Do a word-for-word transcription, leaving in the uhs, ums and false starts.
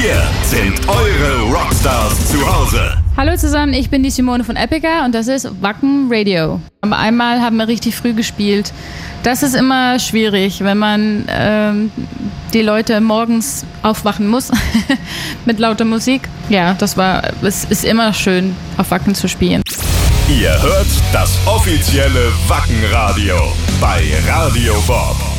Hier sind eure Rockstars zu Hause. Hallo zusammen, ich bin die Simone von Epica und das ist Wacken Radio. Einmal haben wir richtig früh gespielt. Das ist immer schwierig, wenn man ähm, die Leute morgens aufwachen muss mit lauter Musik. Ja, das war, es ist immer schön, auf Wacken zu spielen. Ihr hört das offizielle Wacken Radio bei Radio Bob.